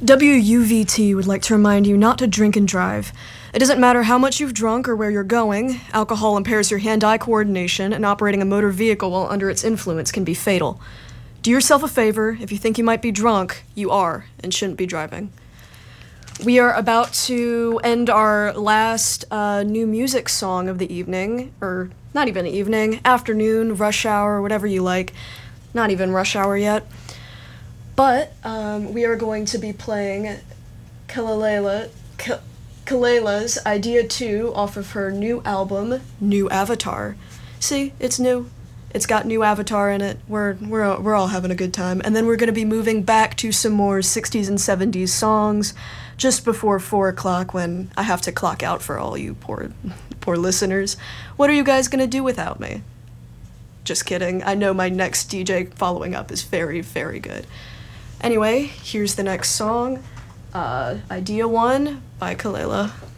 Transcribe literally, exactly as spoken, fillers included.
W U V T would like to remind you not to drink and drive. It doesn't matter how much you've drunk or where you're going. Alcohol impairs your hand-eye coordination, and operating a motor vehicle while under its influence can be fatal. Do yourself a favor. If you think you might be drunk, you are and shouldn't be driving. We are about to end our last uh, new music song of the evening, or not even evening, afternoon, rush hour, whatever you like. Not even rush hour yet. But um, we are going to be playing Kelela, Ke- Kelela's Idea two off of her new album, New Avatar. See, it's new. It's got new Avatar in it. We're we're we're all having a good time. And then we're going to be moving back to some more sixties and seventies songs just before four o'clock when I have to clock out for all you poor poor listeners. What are you guys going to do without me? Just kidding. I know my next D J following up is very, very good. Anyway, here's the next song, uh, Idea one by Kelela.